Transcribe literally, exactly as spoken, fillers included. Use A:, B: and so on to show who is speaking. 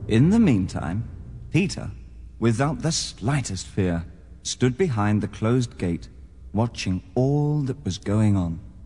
A: In the meantime, Peter, without the slightest fear, stood behind the closed gate, watching all that was going on.